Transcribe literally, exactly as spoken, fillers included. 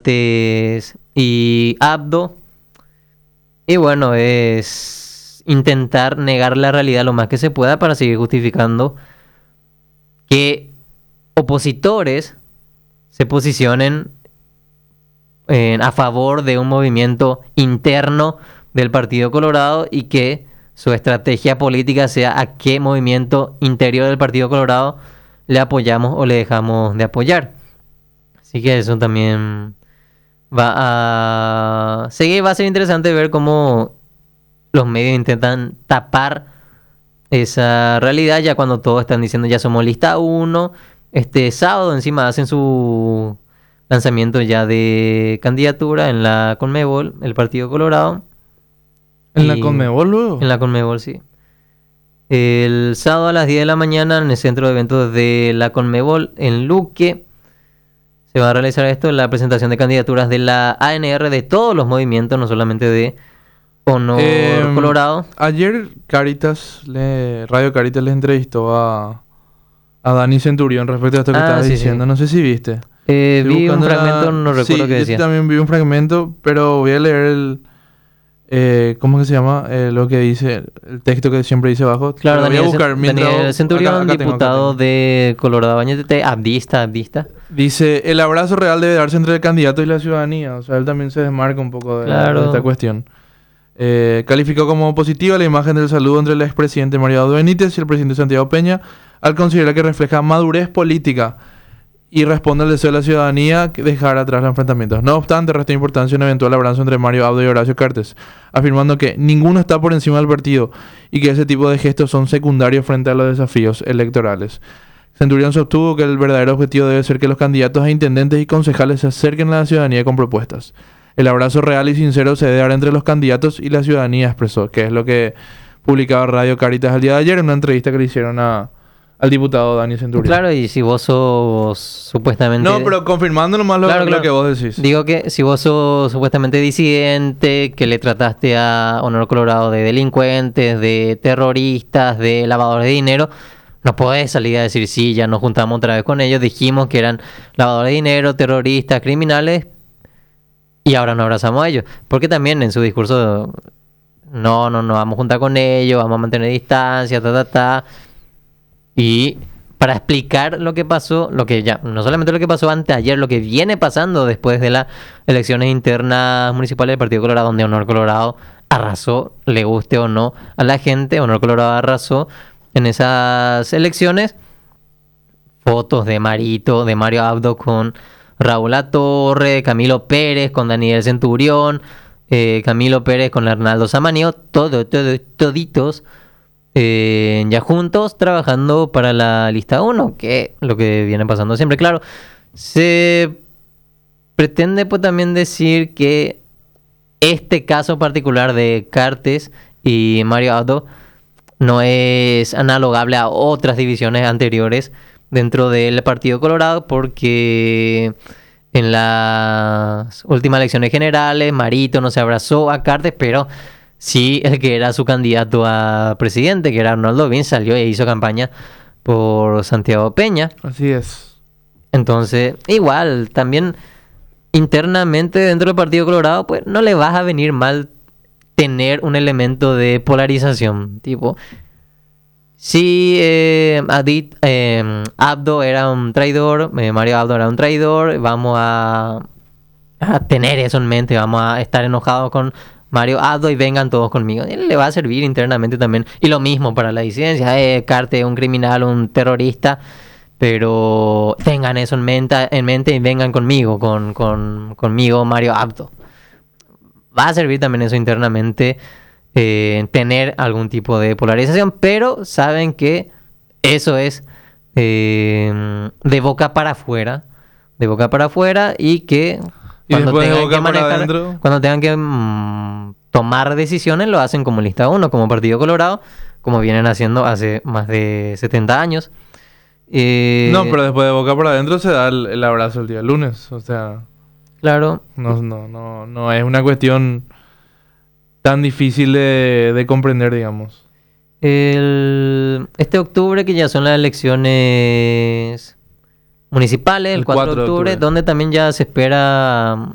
Cortés y Abdo. Y bueno, es intentar negar la realidad lo más que se pueda para seguir justificando que opositores se posicionen en, a favor de un movimiento interno del Partido Colorado y que su estrategia política sea a qué movimiento interior del Partido Colorado le apoyamos o le dejamos de apoyar. Así que eso también va a seguir, va a ser interesante ver cómo los medios intentan tapar esa realidad ya cuando todos están diciendo ya somos lista uno. Este sábado encima hacen su lanzamiento ya de candidatura en la Conmebol, el Partido Colorado. ¿En Y la Conmebol luego? En la Conmebol, sí. El sábado a las diez de la mañana en el centro de eventos de la Conmebol en Luque se va a realizar esto, la presentación de candidaturas de la A N R de todos los movimientos, no solamente de Honor Eh, Colorado. Ayer Caritas, le, Radio Caritas les entrevistó a, a Dani Centurión respecto a esto que Ah, estabas sí, diciendo. sí. No sé si viste. Eh, Estoy vi un buscando la- fragmento, no recuerdo sí, qué yo decía. también vi un fragmento, pero voy a leer el... Eh, ¿Cómo que se llama? Eh, lo que dice, el texto que siempre dice abajo. Claro, Pero voy a Daniel, buscar Cent- mientras- Daniel Centurión, acá- acá tengo, acá diputado tengo. de Colorado Bañete, abdista, abdista. Dice, el abrazo real debe darse entre el candidato y la ciudadanía. O sea, él también se desmarca un poco de, Claro. de esta cuestión. Eh, calificó como positiva la imagen del saludo entre el expresidente Mario Abdo Benítez y el presidente Santiago Peña, al considerar que refleja madurez política y responde al deseo de la ciudadanía que dejar atrás los enfrentamientos. No obstante, restó importancia un eventual abrazo entre Mario Abdo y Horacio Cartes, afirmando que ninguno está por encima del partido y que ese tipo de gestos son secundarios frente a los desafíos electorales. Centurión sostuvo que el verdadero objetivo debe ser que los candidatos a intendentes y concejales se acerquen a la ciudadanía con propuestas. El abrazo real y sincero se debe dar entre los candidatos y la ciudadanía, expresó, que es lo que publicaba Radio Caritas el día de ayer en una entrevista que le hicieron a, al diputado Dani Centurión. Claro, y si vos sos supuestamente... No, pero confirmando nomás lo, Claro, lo claro. que vos decís. Digo que si vos sos supuestamente disidente, que le trataste a Honor Colorado de delincuentes, de terroristas, de lavadores de dinero, no podés salir a decir sí, ya nos juntamos otra vez con ellos, dijimos que eran lavadores de dinero, terroristas, criminales, y ahora nos abrazamos a ellos. Porque también en su discurso, no, no, no vamos a juntar con ellos, vamos a mantener distancia, ta, ta, ta. Y para explicar lo que pasó, lo que ya, no solamente lo que pasó anteayer, lo que viene pasando después de las elecciones internas municipales del Partido Colorado, donde Honor Colorado arrasó, le guste o no a la gente, Honor Colorado arrasó en esas elecciones. Fotos de Marito, de Mario Abdo con Raúl Latorre, Camilo Pérez con Daniel Centurión, eh, Camilo Pérez con Arnaldo Samaniego, todo, todo, toditos eh, ya juntos trabajando para la lista uno, que es lo que viene pasando siempre. Claro, se pretende pues también decir que este caso particular de Cartes y Mario Abdo no es analogable a otras divisiones anteriores dentro del Partido Colorado, porque en las últimas elecciones generales Marito no se abrazó a Cartes, pero sí el que era su candidato a presidente, que era Arnoldo Bin, salió e hizo campaña por Santiago Peña. Así es. Entonces, igual, también internamente dentro del Partido Colorado, pues no le vas a venir mal tener un elemento de polarización, tipo... Si eh, Adit, eh, Abdo era un traidor, eh, Mario Abdo era un traidor, vamos a, a tener eso en mente, vamos a estar enojados con Mario Abdo y vengan todos conmigo. Él le va a servir internamente también. Y lo mismo para la disidencia, eh, Carte, un criminal, un terrorista, pero tengan eso en mente, en mente y vengan conmigo, con, con, conmigo Mario Abdo. Va a servir también eso internamente. Eh, tener algún tipo de polarización, pero saben que eso es eh, de boca para afuera, de boca para afuera y que Y cuando después de tengan boca que para manejar, adentro. cuando tengan que mm, tomar decisiones lo hacen como lista uno, como Partido Colorado, como vienen haciendo hace más de setenta años. Eh, No, pero después de boca para adentro se da el, el abrazo el día lunes. O sea, claro, no, no, no, no es una cuestión tan difícil de, de comprender, digamos. el, este octubre que ya son las elecciones municipales, el, El cuatro de cuatro de octubre, octubre. donde también ya se espera